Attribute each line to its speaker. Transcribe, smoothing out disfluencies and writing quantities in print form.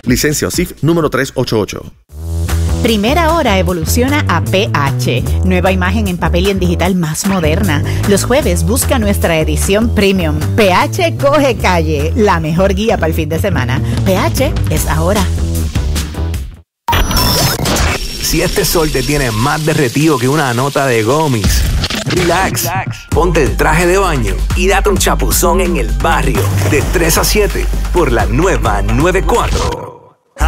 Speaker 1: Licencia OSIF número 388.
Speaker 2: Primera Hora evoluciona a PH, nueva imagen en papel y en digital más moderna. Los jueves busca nuestra edición premium. PH coge calle, la mejor guía para el fin de semana. PH es ahora.
Speaker 3: Si este sol te tiene más derretido que una nota de gomis, relax, ponte el traje de baño y date un chapuzón en el barrio de 3 a 7 por la nueva 94.